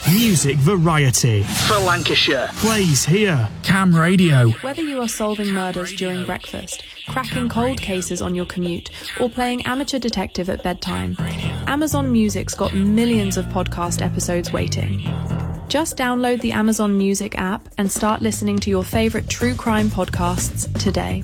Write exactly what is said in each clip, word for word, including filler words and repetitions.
Music variety. For Lancashire. Plays here. Cam Radio. Whether you are solving murders during breakfast, cracking cold cases on your commute, or playing amateur detective at bedtime, Amazon Music's got millions of podcast episodes waiting. Just download the Amazon Music app and start listening to your favourite true crime podcasts today.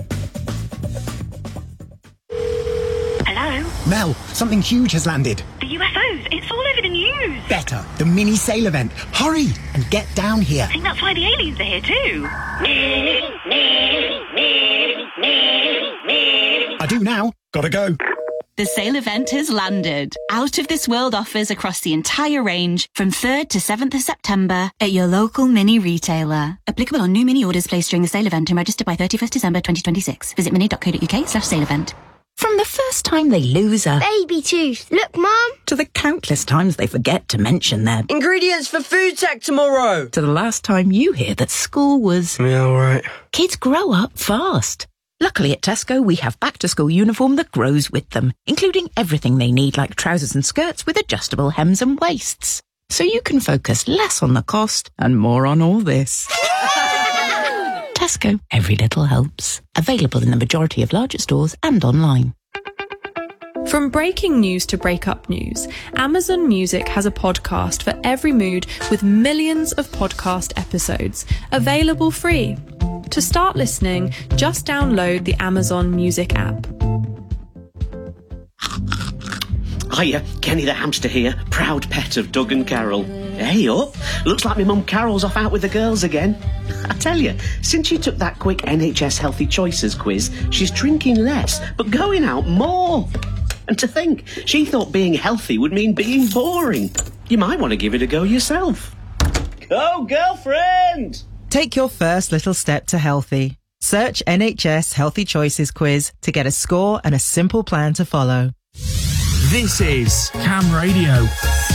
Hello? Mel, something huge has landed. The U F Os. It's all over the news. Better. The mini sail event. Hurry and get down here. I think that's why the aliens are here too. I do now. Gotta go. The sale event has landed. Out of This World offers across the entire range from third to seventh of September at your local mini retailer. Applicable on new mini orders placed during the sale event and registered by thirty-first December twenty twenty-six. Visit mini.co.uk slash sale event. From the first time they lose a baby tooth, look, Mum, to the countless times they forget to mention their ingredients for food tech tomorrow, to the last time you hear that school was... Yeah, all right. Kids grow up fast. Luckily at Tesco, we have back-to-school uniform that grows with them, including everything they need like trousers and skirts with adjustable hems and waists. So you can focus less on the cost and more on all this. Tesco, every little helps. Available in the majority of larger stores and online. From breaking news to breakup news, Amazon Music has a podcast for every mood with millions of podcast episodes, available free. To start listening, just download the Amazon Music app. Hiya, Kenny the hamster here, proud pet of Doug and Carol. Hey up, looks like my mum Carol's off out with the girls again. I tell you, since she took that quick N H S Healthy Choices quiz, she's drinking less, but going out more. And to think, she thought being healthy would mean being boring. You might want to give it a go yourself. Go, girlfriend! Take your first little step to healthy. Search N H S Healthy Choices quiz to get a score and a simple plan to follow. This is Cam Radio.